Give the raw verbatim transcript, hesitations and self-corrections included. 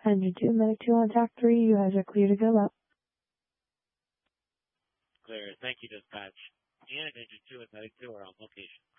Engine two, Medic two on tack three, you guys are clear to go up. Clear. Thank you, dispatch. And Engine two and Medic two are on location.